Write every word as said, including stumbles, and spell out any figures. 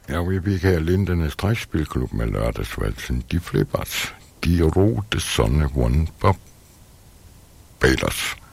Ja, vi kan Lindernes Trækspilklub med lørdagsvalsen De Flippers. De rote Sonne One Barbados.